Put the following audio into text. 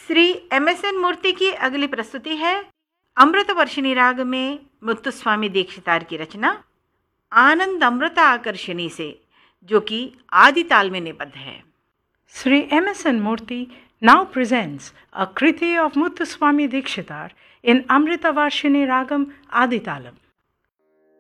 श्री एम.एस.एन. मूर्ति की अगली प्रस्तुति है अमृत वर्षिणी राग में मुत्तुस्वामी दीक्षितार की रचना आनंद अमृत आकर्षणी से, जो कि आदि ताल में निबद्ध है। Sri M.S.N. Murthy now presents a kriti of Muthuswami Dikshitar in Amrita Varshini Ragam Aditalam.